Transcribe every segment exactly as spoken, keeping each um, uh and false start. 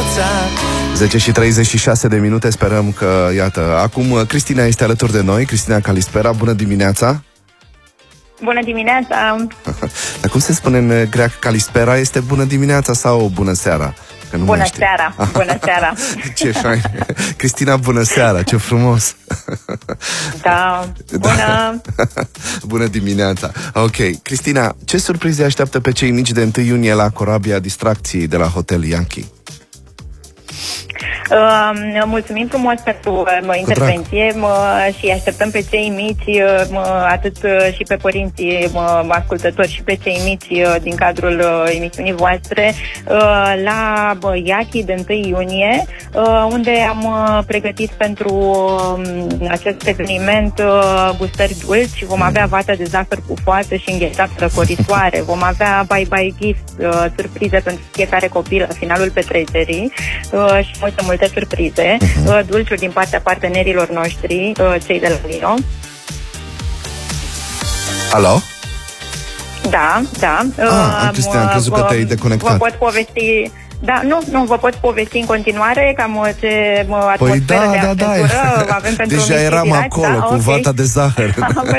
zece și treizeci și șase de minute, sperăm că, iată, acum Cristina este alături de noi. Cristina Calispera, bună dimineața! Bună dimineața! Dar cum se spune în greacă Calispera? Este bună dimineața sau bună seara? Că nu bună seara! Bună seara! Ce fain! Cristina, bună seara! Ce frumos! Da, bună! Bună dimineața! Ok, Cristina, ce surprize așteaptă pe cei mici de întâi iunie la corabia distracției de la Hotel Yankee? Uh, mulțumim frumos pentru uh, intervenție uh, și așteptăm pe cei mici, uh, atât uh, și pe părinții uh, ascultători și pe cei mici uh, din cadrul uh, emisiunii voastre uh, la uh, Yankee de întâi iunie, uh, unde am uh, pregătit pentru uh, acest eveniment uh, gustări dulci. Vom avea vată de zahăr pufoasă și înghețat răcoritoare. Vom avea bye-bye gift, uh, surprize pentru fiecare copil la finalul petrecerii uh, și multe, multe surprize, uh-huh. dulciuri din partea partenerilor noștri, cei de la Lino. Alo? Da, da. Ah, Cristian, am crezut că te-ai deconectat. Vă pot povesti... Da, nu, nu, vă pot povesti în continuare cam ce atmosferă păi da, de da, aventură da. avem pentru deja eram pirați, acolo da? cu Okay. vata de zahăr.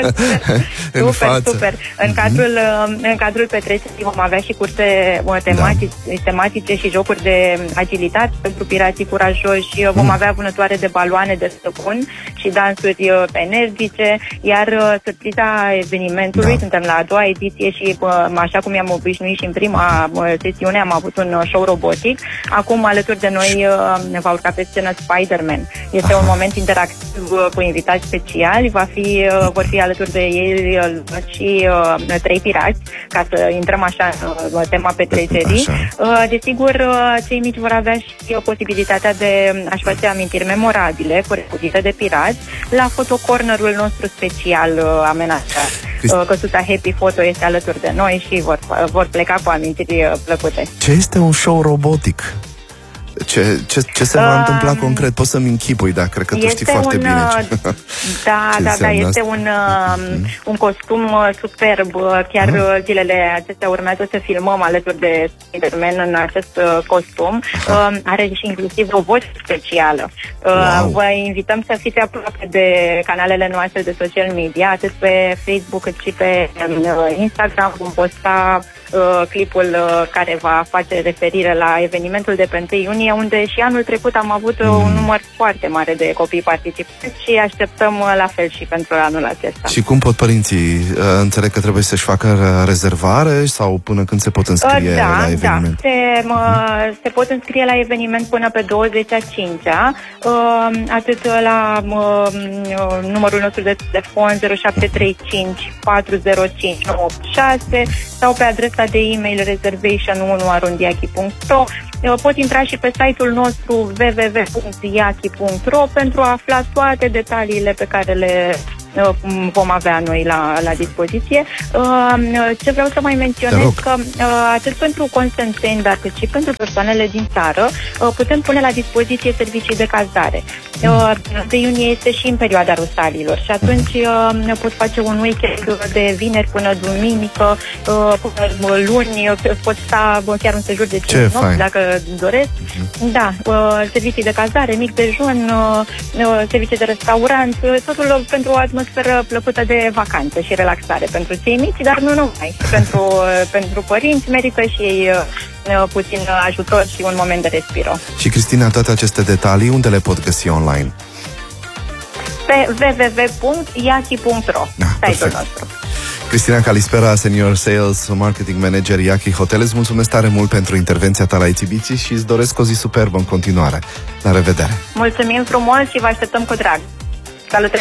Super, în față. super. În cadrul, în cadrul petrecerii vom avea și curse tematice, da. tematice și jocuri de agilitate pentru pirații curajoși. Vom mm. avea vânătoare de baloane de stăpân și dansuri energice, iar surpriza evenimentului, da. Suntem la a doua ediție și așa cum i-am obișnuit și în prima sesiune am avut un show robot. Acum, alături de noi, ne va urca pe scenă Spider-Man. Este Aha. un moment interactiv cu invitați speciali. Va fi, vor fi alături de ei și uh, trei pirați, ca să intrăm așa în tema petrecerii. Uh, desigur, cei mici vor avea și posibilitatea de a-și face amintiri memorabile, cunoscute de pirați, la fotocornerul nostru special uh, amenajat. Uh, căsuța Happy Photo este alături de noi și vor, vor pleca cu amintiri uh, plăcute. Ce este un show robotic? Ce, ce, ce se va uh, întâmpla concret? Poți să-mi închipui, dar cred că tu știi foarte un, bine. Da, da, da, este asta? un, uh, un costum superb. Chiar uh. zilele acestea urmează să filmăm alături de Spider-Man în acest uh, costum. Uh, are și inclusiv o voce specială. Uh, wow. Vă invităm să fiți aproape de canalele noastre de social media, atât pe Facebook cât și pe uh, Instagram. Vom posta uh, clipul uh, care va face referire la evenimentul de pe întâi iunie, unde și anul trecut am avut mm. un număr foarte mare de copii participanți și așteptăm la fel și pentru anul acesta. Și cum pot părinții? Înțeleg că trebuie să-și facă rezervare sau până când se pot înscrie da, la eveniment? Da, se, mă, mm. se pot înscrie la eveniment până pe douăzeci a cincea, atât la mă, numărul nostru de telefon zero șapte trei cinci patru zero cinci nouă opt șase sau pe adresa de e-mail reservation unu arond yankee punct ro. Pot intra și pe site-ul nostru w w w punct yankee punct ro pentru a afla toate detaliile pe care le vom avea noi la, la dispoziție. Ce vreau să mai menționez că atât pentru constanțeni, dar cât și pentru persoanele din țară putem pune la dispoziție servicii de cazare. De iunie este și în perioada rusalilor și atunci ne pot face un weekend de vineri până duminică, până luni, pot sta chiar un sejur de cinci nopți dacă doresc. Da, servicii de cazare, mic dejun, servicii de restaurant, totul pentru o atmosferă plăcută de vacanță și relaxare pentru cei mici, dar nu numai. pentru, pentru părinți merită și ei puțin ajutor și un moment de respiro. Și Cristina, toate aceste detalii unde le pot găsi online? Pe w w w punct yankee punct ro, da, site-ul nostru. Cristina Calispera, Senior Sales Marketing Manager Yankee Hotel, îți mulțumesc tare mult pentru intervenția ta la Exibiții și îți doresc o zi superbă în continuare. La revedere! Mulțumim frumos și vă așteptăm cu drag! Salutări!